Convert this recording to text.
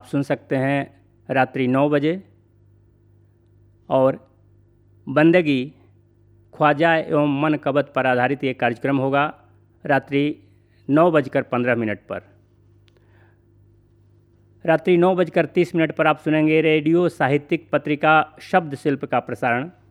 सुन सकते हैं रात्रि 9 बजे। और बंदगी ख्वाजा एवं मनकबत पर आधारित ये कार्यक्रम होगा रात्रि 9:15 पर। रात्रि 9:30 पर आप सुनेंगे रेडियो साहित्यिक पत्रिका शब्द शिल्प का प्रसारण।